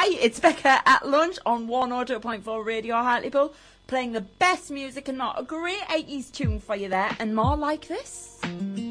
Hi, it's Becca at lunch on 102.4 Radio Hartlepool, playing the best music and not a great 80s tune for you there, and more like this.